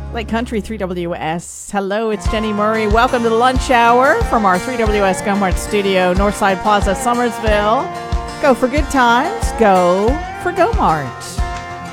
Lake Country 3WS. Hello, it's Jenny Murray. Welcome to the lunch hour from our 3WS GoMart studio, Northside Plaza, Summersville. Go for good times. Go for GoMart.